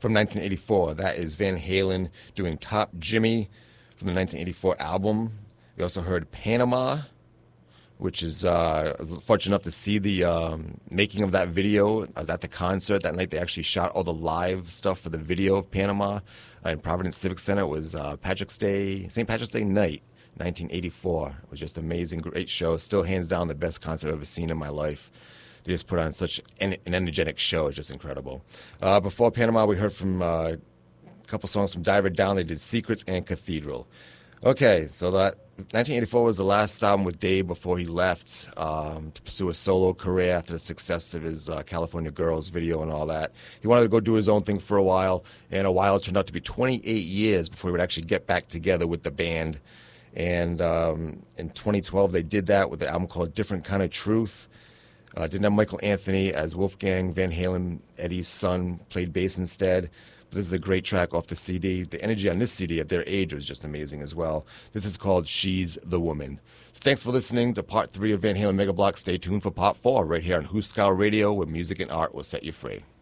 from 1984. That is Van Halen doing Top Jimmy from the 1984 album. We also heard Panama, which is I was fortunate enough to see the making of that video. I was at the concert that night. They actually shot all the live stuff for the video of Panama in Providence Civic Center. It was St. Patrick's Day night, 1984. It was just amazing, great show. Still hands down the best concert I've ever seen in my life. They just put on such an energetic show. It's just incredible. Before Panama, we heard from a couple songs from Diver Down. They did Secrets and Cathedral. Okay, so that 1984 was the last album with Dave before he left to pursue a solo career after the success of his California Girls video and all that. He wanted to go do his own thing for a while, and a while turned out to be 28 years before he would actually get back together with the band. And in 2012, they did that with an album called Different Kind of Truth. Didn't have Michael Anthony as Wolfgang Van Halen, Eddie's son, played bass instead. But this is a great track off the CD. The energy on this CD at their age was just amazing as well. This is called She's the Woman. So thanks for listening to Part 3 of Van Halen Mega Block. Stay tuned for Part 4 right here on Huskar Radio, where music and art will set you free.